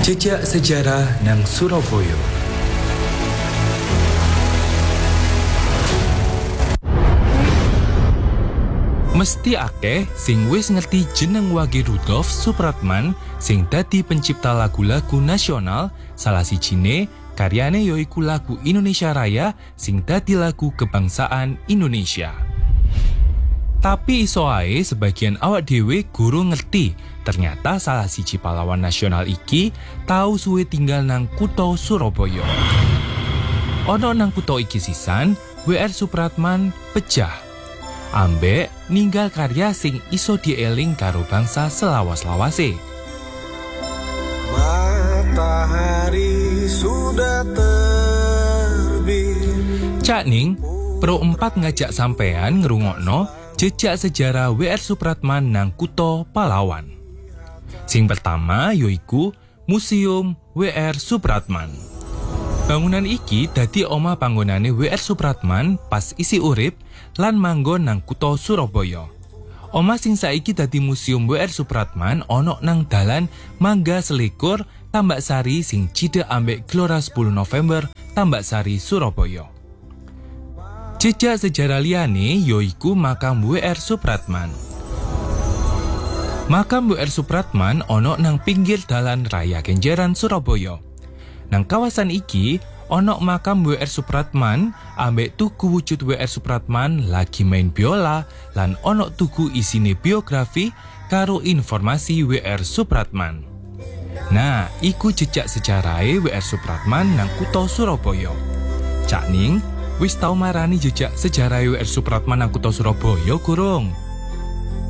Jejak sejarah nang Surabaya. Mesti akeh sing wis ngerti jeneng Wage Rudolf Supratman sing dadi pencipta lagu-lagu nasional, salah sijine karyane yaiku lagu Indonesia Raya sing dadi lagu kebangsaan Indonesia. Tapi iso ae sebagian awak dhewe guru ngerti ternyata salah siji pahlawan nasional iki tau suwe tinggal nang kutha Surabaya. Ono nang kutha iki sisan WR Supratman pejah ambek ninggal karya sing iso dieling karo bangsa selawas-lawase. Matahari sudah terbit. Cak Ning, Pro 4 ngajak sampean ngrungokno jejak sejarah WR Supratman nang kutha Palawan. Sing pertama yoiku Museum WR Supratman. Bangunan iki dadi omah panggonane WR Supratman pas isi urip lan manggon nang kutha Surabaya. Omah sing saiki dadi Museum WR Supratman ana nang dalan Mangga Selikur, Tambak Sari sing cedhak ambek Gelora 10 November, Tambak Sari, Surabaya. Jejak sejarah liyane yoiku makam WR Supratman. Makam WR Supratman ana nang pinggir dalan Raya Kenjeran, Surabaya. Nang kawasan iki ana makam WR Supratman ambek tugu wujud WR Supratman lagi main biola lan ana tugu isine biografi karo informasi WR Supratman. Nah, iku jejak sejarahe WR Supratman nang kutha Surabaya. Cak Ning, wis tau marani jejak sejarah WR Supratman nang kutha Surabaya gurung?